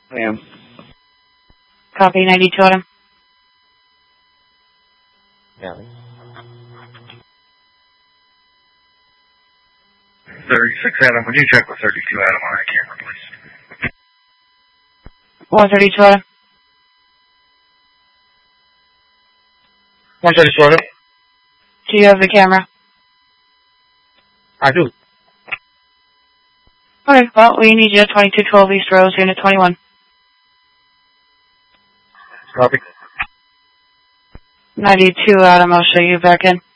I am. Copy 92 Adam. Yeah. 36 Adam, would you check with 32 Adam on that camera, please? 132 Adam. 132 Adam. Do you have the camera? I do. Okay, well, we need you at 2212 East Rose, Unit 21. Copy. 92 Adam, I'll show you back in.